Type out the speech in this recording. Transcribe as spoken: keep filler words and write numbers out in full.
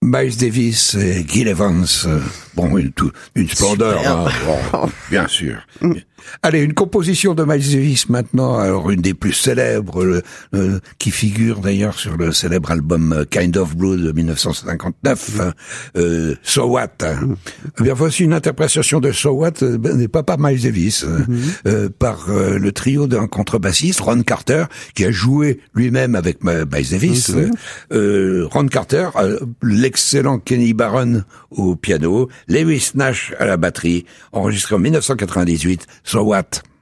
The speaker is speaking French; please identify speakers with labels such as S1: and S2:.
S1: Miles Davis et Gil Evans, euh, bon, une, tout, une splendeur, hein, bon, bien sûr. Allez, une composition de Miles Davis maintenant, alors une des plus célèbres, euh, euh, qui figure d'ailleurs sur le célèbre album Kind of Blue de dix-neuf cent cinquante-neuf, euh, So What. Eh bien, voici une interprétation de So What, euh, n'est pas par Miles Davis, mm-hmm. euh, par euh, le trio d'un contrebassiste, Ron Carter, qui a joué lui-même avec Miles Davis, mm-hmm. euh, Ron Carter, euh, l'excellent Kenny Barron au piano, Lewis Nash à la batterie, enregistré en dix-neuf cent quatre-vingt-dix-huit, So What?